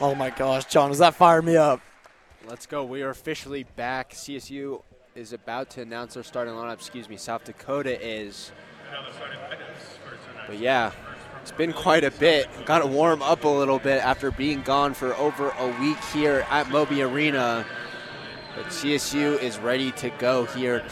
Oh my gosh, John, does that fire me up? Let's go. We are officially back. CSU is about to announce their starting lineup. Excuse me, South Dakota is. But yeah, it's been quite a bit. Got to warm up a little bit after being gone for over a week here at Moby Arena. But CSU is ready to go here